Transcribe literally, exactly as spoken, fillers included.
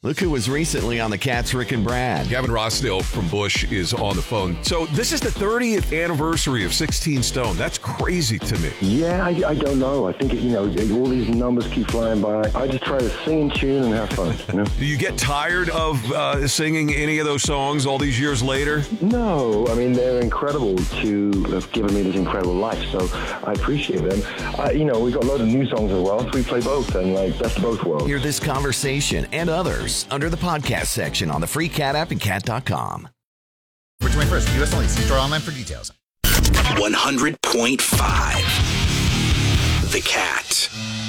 Look who was recently on the Cats, Rick and Brad. Gavin Rossdale from Bush is on the phone. So this is the thirtieth anniversary of sixteen Stone. That's crazy to me. Yeah, I, I don't know. I think, it, you know, all these numbers keep flying by. I just try to sing in tune and have fun, you know? Do you get tired of uh, singing any of those songs all these years later? No. I mean, they're incredible to have given me this incredible life, so I appreciate them. I, you know, we've got a load of new songs as well, so we play both, and, like, best of both worlds. Hear this conversation and others under the podcast section on the free Cat app and cat dot com. For twenty-first, U S only. See store online for details. one hundred point five The Cat.